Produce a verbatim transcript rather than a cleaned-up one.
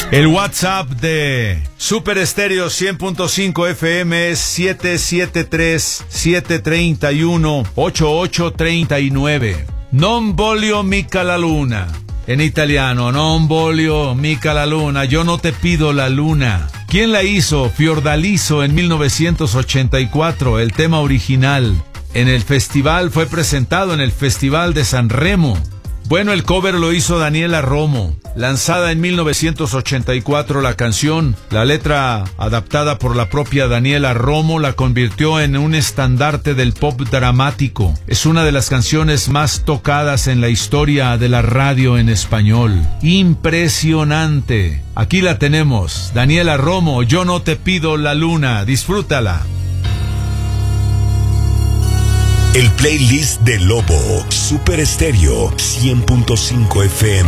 El WhatsApp de Super Estéreo cien punto cinco F M es siete siete tres, siete tres uno, ocho ocho tres nueve. Non voglio mica la luna. En italiano, non voglio mica la luna. Yo no te pido la luna. ¿Quién la hizo? Fiordaliso en mil novecientos ochenta y cuatro, el tema original. En el festival, fue presentado en el Festival de San Remo. Bueno, el cover lo hizo Daniela Romo. Lanzada en mil novecientos ochenta y cuatro la canción, la letra adaptada por la propia Daniela Romo la convirtió en un estandarte del pop dramático. Es una de las canciones más tocadas en la historia de la radio en español. Impresionante. Aquí la tenemos, Daniela Romo, Yo no te pido la luna. Disfrútala. El playlist de Lobo, Super Estéreo cien punto cinco F M.